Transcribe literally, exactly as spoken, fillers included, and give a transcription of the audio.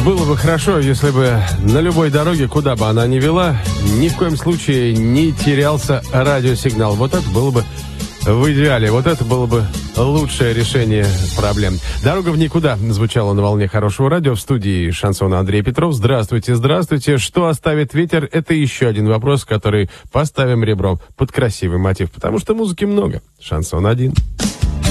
Было бы хорошо, если бы на любой дороге, куда бы она ни вела, ни в коем случае не терялся радиосигнал. Вот это было бы в идеале. Вот это было бы лучшее решение проблем. «Дорога в никуда» звучала на волне хорошего радио. В студии шансона Андрей Петров. Здравствуйте, здравствуйте. Что оставит ветер? Это еще один вопрос, который поставим ребром под красивый мотив. Потому что музыки много. Шансон один.